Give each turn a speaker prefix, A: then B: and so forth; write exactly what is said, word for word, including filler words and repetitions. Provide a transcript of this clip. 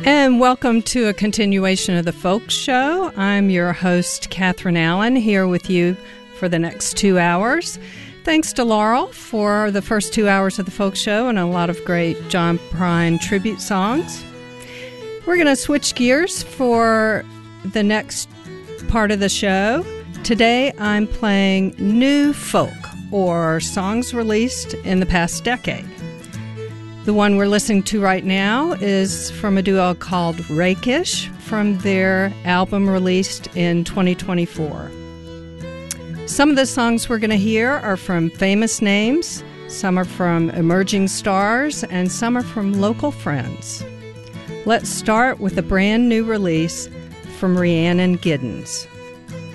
A: And welcome to a continuation of the Folk Show. I'm your host, Catherine Allen, here with you for the next two hours. Thanks to Laurel for the first two hours of the Folk Show and a lot of great John Prine tribute songs. We're going to switch gears for the next part of the show. Today I'm playing new folk, or songs released in the past decade. The one we're listening to right now is from a duo called Rakish from their album released in twenty twenty-four. Some of the songs we're going to hear are from famous names, some are from emerging stars, and some are from local friends. Let's start with a brand new release from Rhiannon Giddens.